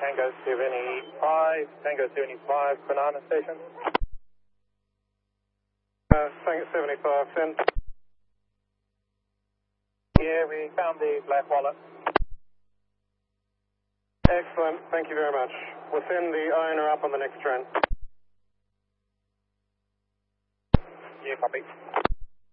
Tango 75, Banana Station. Tango 75, Finn. Yeah, we found the black wallet. Excellent, thank you very much. We'll send the owner up on the next train. Yeah, copy.